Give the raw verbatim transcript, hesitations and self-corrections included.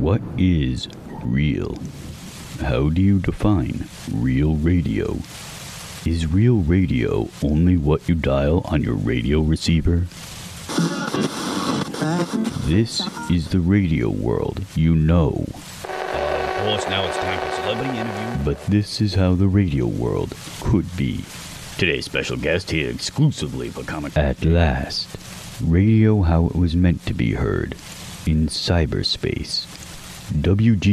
What is real? How do you define real radio? Is real radio only what you dial on your radio receiver? This is the radio world you know. Uh, of course, now it's time for celebrity interview. But this is how the radio world could be. Today's special guest here exclusively for Comic. At last, radio how it was meant to be heard, in cyberspace. W G